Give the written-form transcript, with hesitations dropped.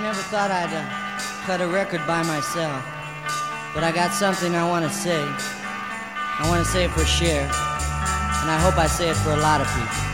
never thought I'd cut a record by myself, but I got something I want to say. I want to say it for Cher, and I hope I say it for a lot of people.